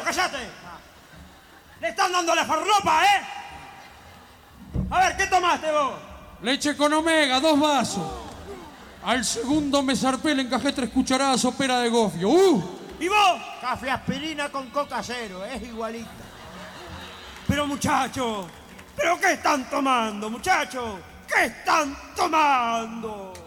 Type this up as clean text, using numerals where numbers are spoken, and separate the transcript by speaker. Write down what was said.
Speaker 1: cállate! ¡Le están dando la farlopa, eh! A ver, ¿qué tomaste vos?
Speaker 2: Leche con omega, 2 vasos. Al segundo me zarpé, le encajé 3 cucharadas sopera de gofio.
Speaker 1: ¿Y vos?
Speaker 3: Café aspirina con coca cero, es igualita.
Speaker 1: Pero muchachos, ¿pero qué están tomando, muchachos? ¿Qué están tomando?